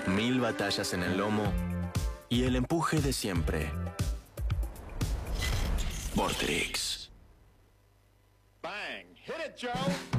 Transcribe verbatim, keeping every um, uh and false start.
mil batallas en el lomo y el empuje de siempre. Vortrix. Bang! Hit it, Joe!